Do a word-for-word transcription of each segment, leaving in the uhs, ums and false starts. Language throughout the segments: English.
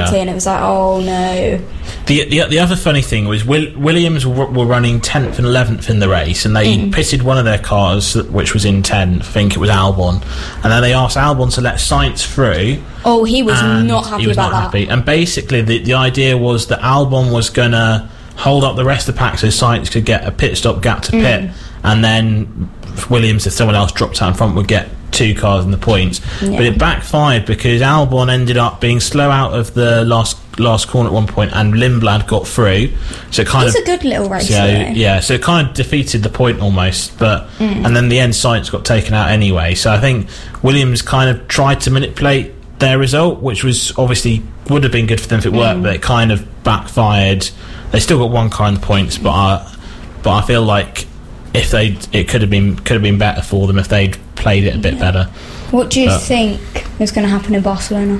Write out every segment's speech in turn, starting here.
penalty, yeah. and it was like, oh no. The the, the other funny thing was Will, Williams were, were running tenth and eleventh in the race, and they mm. pitted one of their cars, which was in tenth, I think it was Albon, and then they asked Albon to let Sainz through. Oh, he was not happy he was about not that. Happy. And basically the, the idea was that Albon was going to hold up the rest of the pack so Sainz could get a pit stop gap to pit, mm. and then Williams, if someone else dropped out in front, would get two cars in the points. Yeah. But it backfired because Albon ended up being slow out of the last last corner at one point, and Lindblad got through. So it kind He's of a good little racer. So, though. yeah, so it kind of defeated the point almost. But mm. and then the end Sainz got taken out anyway. So I think Williams kind of tried to manipulate their result, which was obviously would have been good for them if it worked, mm. but it kind of backfired. They still got one car in the points, but I, but I feel like if they it could have been could have been better for them if they'd played it a bit yeah. better. What do you but think is going to happen in Barcelona?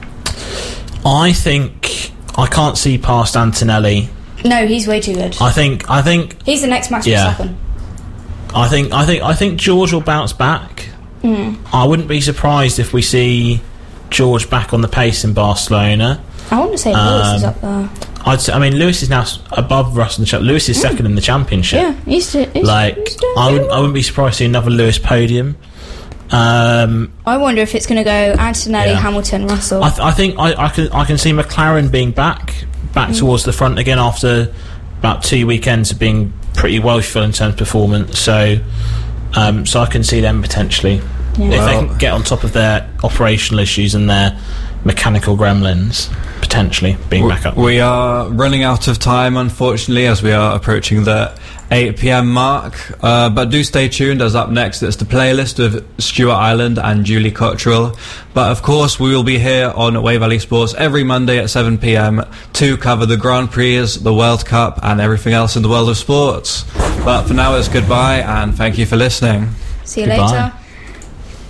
I think I can't see past Antonelli. No, he's way too good. I think I think he's the next Max yeah. Verstappen. I think I think I think George will bounce back. Mm. I wouldn't be surprised if we see George back on the pace in Barcelona. I want to say um, Lewis is up there. I'd say, I mean, Lewis is now above Russell in the championship. Lewis is mm. second in the championship. Yeah, he's, he's like he's I wouldn't I wouldn't be surprised to see another Lewis podium. Um, I wonder if it's going to go Antonelli, yeah. Hamilton, Russell. I, th- I think I, I can I can see McLaren being back back mm. towards the front again after about two weekends of being pretty woeful in terms of performance. So, um, so I can see them potentially yeah. if well, they can get on top of their operational issues and their mechanical gremlins, potentially being w- back up. We are running out of time, unfortunately, as we are approaching the eight p.m. mark, uh, but do stay tuned, as up next it's the playlist of Stuart Island and Julie Cottrell. But of course we will be here on Wave Valley Sports every Monday at seven p.m. to cover the Grand Prix, the World Cup and everything else in the world of sports. But for now it's goodbye and thank you for listening. See you Goodbye. later.